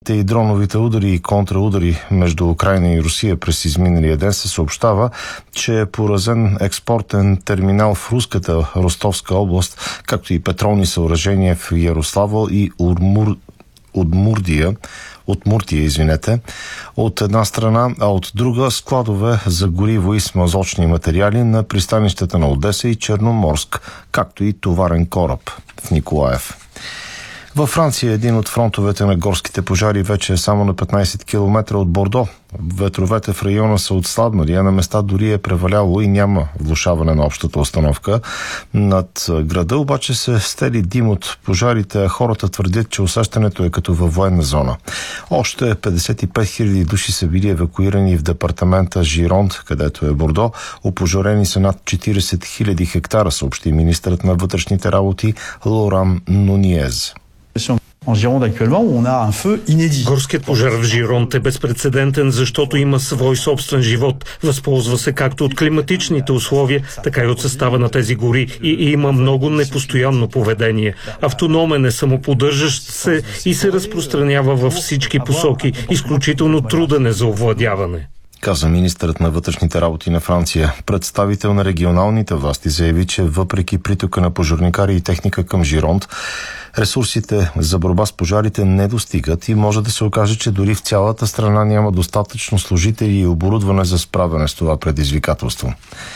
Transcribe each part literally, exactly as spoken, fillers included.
ракетните и дроновите удари и контраудари между Украйна и Русия през изминалия ден се съобщава, че е поразен експортен терминал в руската Ростовска област, както и петролни съоръжения в Ярославъл и Урмур... Удмурдия, от Муртия, извинете, от една страна, а от друга складове за гориво и смазочни материали на пристанищата на Одеса и Черноморск, както и товарен кораб в Николаев. Във Франция един от фронтовете на горските пожари вече е само на петнайсет километра от Бордо. Ветровете в района са отслабнали, а на места дори е преваляло и няма влошаване на общата установка. Над града обаче се стели дим от пожарите, а хората твърдят, че усещането е като във военна зона. Още петдесет и пет хиляди души са били евакуирани в департамента Жиронт, където е Бордо. Опожарени са над четирийсет хиляди хектара, съобщи министърът на вътрешните работи Лоран Нуниез. Горският пожар в Жиронт е безпрецедентен, защото има свой собствен живот. Възползва се както от климатичните условия, така и от състава на тези гори и, и има много непостоянно поведение. Автономен е, самоподдържащ се и се разпространява във всички посоки. Изключително труден е за овладяване, каза министърът на вътрешните работи на Франция. Представител на регионалните власти заяви, че въпреки притока на пожарникари и техника към Жиронт, ресурсите за борба с пожарите не достигат и може да се окаже, че дори в цялата страна няма достатъчно служители и оборудване за справяне с това предизвикателство.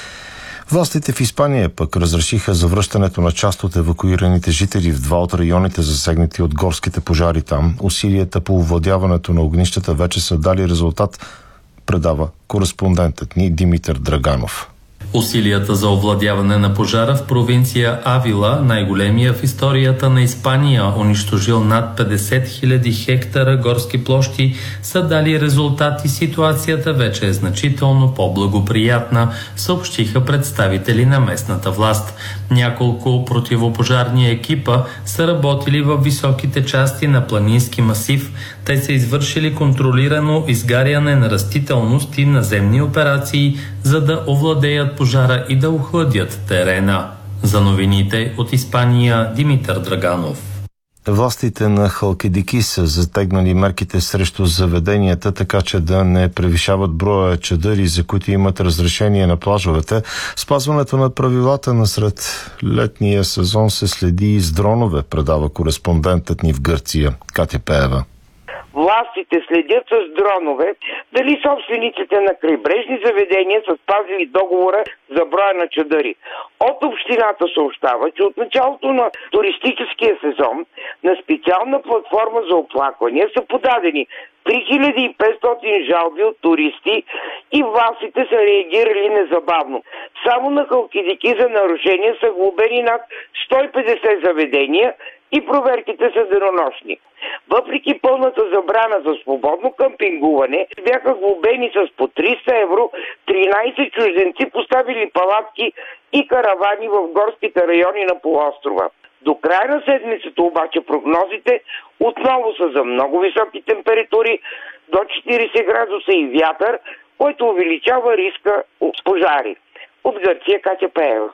Властите в Испания пък разрешиха завръщането на част от евакуираните жители в два от районите, засегнати от горските пожари там. Усилията по овладяването на огнищата вече са дали резултат, предава кореспондентът ни Димитър Драганов. Усилията за овладяване на пожара в провинция Авила, най-големия в историята на Испания, унищожил над петдесет хиляди хектара горски площи, са дали резултат и ситуацията вече е значително по-благоприятна, съобщиха представители на местната власт. Няколко противопожарни екипа са работили във високите части на планински масив. Те са извършили контролирано изгаряне на растителност и наземни операции, за да овладеят пожара и да охладят терена. За новините от Испания, Димитър Драганов. Властите на Халкидики са затегнали мерките срещу заведенията, така че да не превишават броя чадъри, за които имат разрешение на плажовете. Спазването на правилата насред летния сезон се следи и с дронове, предава кореспондентът ни в Гърция, Катя Пеева. Властите следят с дронове дали собствениците на крайбрежни заведения са спазили договора за броя на чадъри. От общината съобщава, че от началото на туристическия сезон на специална платформа за оплаквания са подадени три хиляди и петстотин жалби от туристи и властите са реагирали незабавно. Само на Халкидики за нарушения са глобени над сто и петдесет заведения и проверките са денонощни. Въпреки пълната забрана за свободно къмпингуване, бяха глобени с по триста евро тринайсет чужденци, поставили палатки и каравани в горските райони на полуострова. До края на седмицата обаче прогнозите отново са за много високи температури, до четирийсет градуса и вятър, който увеличава риска от пожари. От Гърция, Катя Пеева.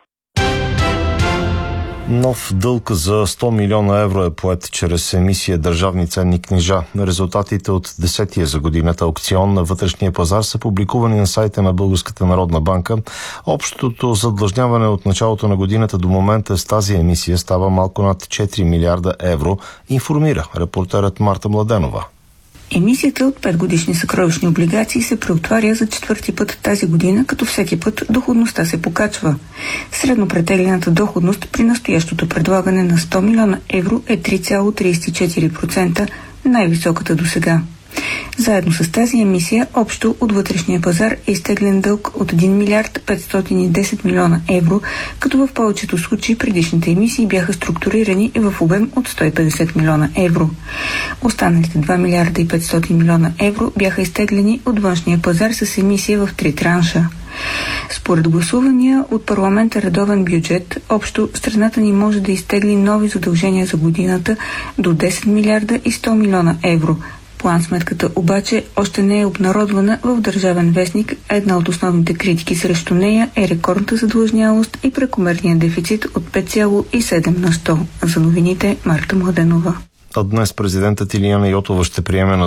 Нов дълг за сто милиона евро е поет чрез емисия държавни ценни книжа. Резултатите от десетия за годината аукцион на вътрешния пазар са публикувани на сайта на Българската народна банка. Общото задлъжняване от началото на годината до момента с тази емисия става малко над четири милиарда евро, информира репортерът Марта Младенова. Емисията от петгодишни съкровищни облигации се преотваря за четвърти път тази година, като всеки път доходността се покачва. Средно претеглената доходност при настоящото предлагане на сто милиона евро е три цяло трийсет и четири процента, най-високата досега. Заедно с тази емисия, общо от вътрешния пазар е изтеглен дълг от един милиард петстотин и десет милиона евро, като в повечето случаи предишните емисии бяха структурирани в обем от сто и петдесет милиона евро. Останалите два милиарда и петстотин милиона евро бяха изтеглени от външния пазар с емисия в три транша. Според гласувания от парламента редовен бюджет, общо страната ни може да изтегли нови задължения за годината до десет милиарда и сто милиона евро. План-сметката обаче още не е обнародвана в Държавен вестник. Една от основните критики срещу нея е рекордната задлъжнялост и прекомерния дефицит от пет цяло и седем на сто. За новините Марта Младенова. От днес президентът Илияна Йотова ще приеме на